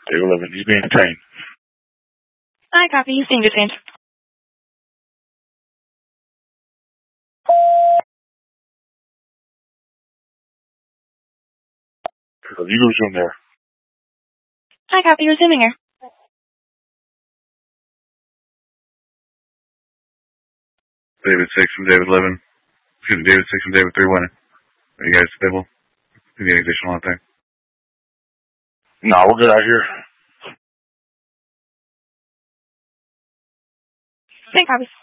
David 11, he's being detained. I copy. He's being detained. You go resume there. I copy. Resuming here. David 6 from David 11. Excuse me, David 6 from David 3 1. Are you guys stable? Any additional on thing? No, we're good out here. I copy.